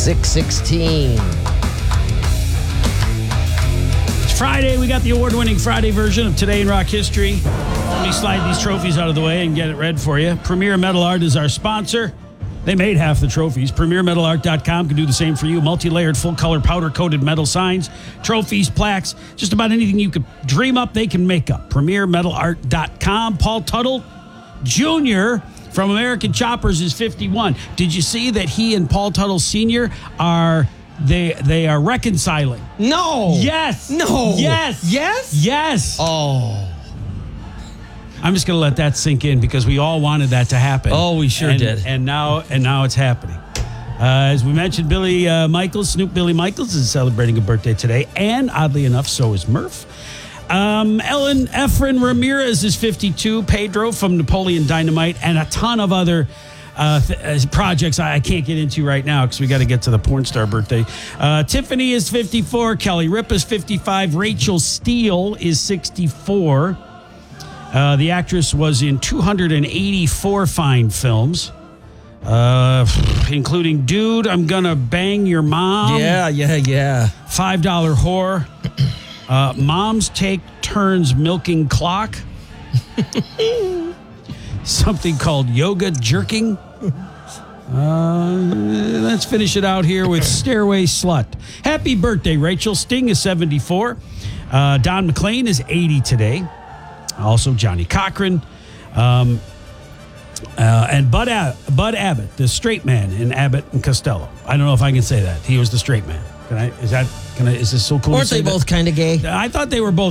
616. It's Friday. We got the award-winning Friday version of Today in Rock History. Let me slide these trophies out of the way and get it read for you. Premier Metal Art is our sponsor. They made half the trophies. PremierMetalArt.com can do the same for you. Multi-layered, full-color, powder-coated metal signs, trophies, plaques, just about anything you could dream up, they can make up. PremierMetalArt.com. Paul Tuttle Jr. from American Choppers is 51. Did you see that he and Paul Tuttle Sr. are reconciling? No. Yes. No. Yes. Yes? Yes. Oh. I'm just going to let that sink in because we all wanted that to happen. Oh, we sure did. And now it's happening. As we mentioned, Snoop Billy Michaels is celebrating a birthday today. And oddly enough, so is Murph. Ellen Efren Ramirez is 52. Pedro from Napoleon Dynamite and a ton of other projects I can't get into right now because we got to get to the porn star birthday. Tiffany is 54. Kelly Ripa is 55. Rachel Steele is 64. The actress was in 284 fine films, including Dude, I'm Gonna Bang Your Mom. Yeah. $5 Whore. Moms Take Turns Milking Clock. Something called Yoga Jerking. Let's finish it out here with Stairway Slut. Happy birthday, Rachel. Sting is 74. Don McLean is 80 today. Also, Johnny Cochran, and Bud Abbott, the straight man in Abbott and Costello. I don't know if I can say that. He was the straight man. Is this so cool? Weren't they both kind of gay? I thought they were both